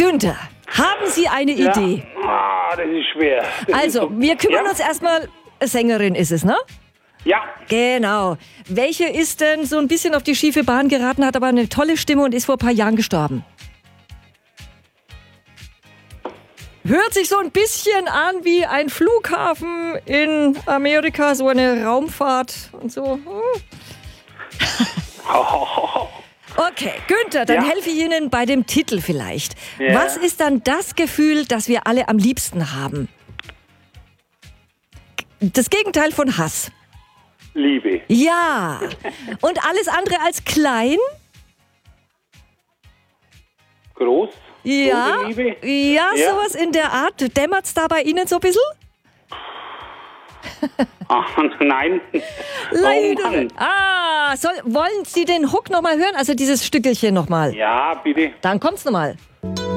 Günther, haben Sie eine Idee? Das ist schwer. Also, wir kümmern uns erstmal, Sängerin ist es, ne? Ja. Genau. Welche ist denn so ein bisschen auf die schiefe Bahn geraten, hat aber eine tolle Stimme und ist vor ein paar Jahren gestorben? Hört sich so ein bisschen an wie ein Flughafen in Amerika, so eine Raumfahrt und so. Okay, Günther, dann helfe ich Ihnen bei dem Titel vielleicht. Ja. Was ist dann das Gefühl, das wir alle am liebsten haben? Das Gegenteil von Hass. Liebe. Ja. Und alles andere als klein? Groß. Ja. Große Liebe. Ja, Ja. sowas in der Art. Dämmert's da bei Ihnen so ein bisschen? Nein. Leider. Oh Mann. Wollen Sie den Hook nochmal hören? Also dieses Stückelchen nochmal. Ja, bitte. Dann kommt's nochmal.